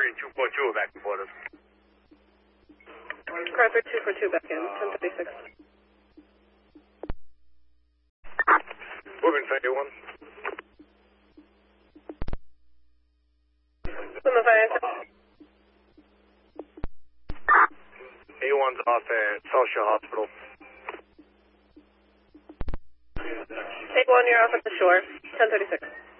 3 and 2.2 back and forth. Car 3242 back in, 1036. Moving to A1. Plymouth ISS. A1's off at South Shore Hospital. A1, you're off at the shore, 1036.